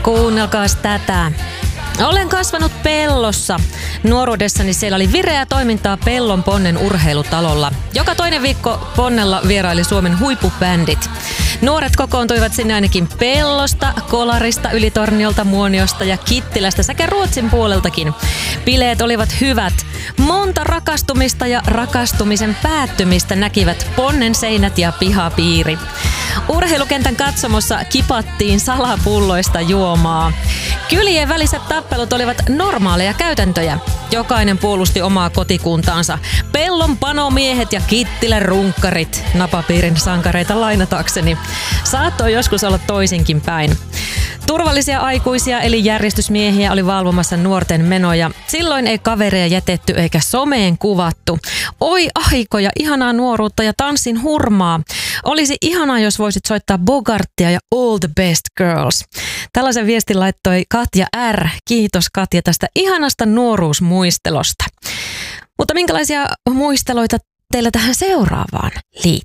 Kuunnelkaas tätä. Olen kasvanut Pellossa. Nuoruudessani siellä oli vireää toimintaa Pellon Ponnen urheilutalolla. Joka toinen viikko Ponnella vieraili Suomen huippubändit. Nuoret kokoontuivat sinne ainakin Pellosta, Kolarista, Ylitorniolta, Muoniosta ja Kittilästä sekä Ruotsin puoleltakin. Bileet olivat hyvät. Monta rakastumista ja rakastumisen päättymistä näkivät Ponnen seinät ja pihapiiri. Urheilukentän katsomossa kipattiin salapulloista juomaa. Kylien väliset tappelut olivat normaaleja käytäntöjä. Jokainen puolusti omaa kotikuntaansa. Pellon panomiehet ja Kittilän runkkarit, napapiirin sankareita lainatakseni. Saattoi joskus olla toisinkin päin. Turvallisia aikuisia eli järjestysmiehiä oli valvomassa nuorten menoja. Silloin ei kavereja jätetty eikä someen kuvattu. Oi aikoja, ihanaa nuoruutta ja tanssin hurmaa. Olisi ihanaa, jos voisit soittaa Bogartia ja All the Best Girls. Tällaisen viestin laittoi Katja R. Kiitos Katja tästä ihanasta nuoruusmuistelosta. Mutta minkälaisia muisteloita teillä tähän seuraavaan liittyy?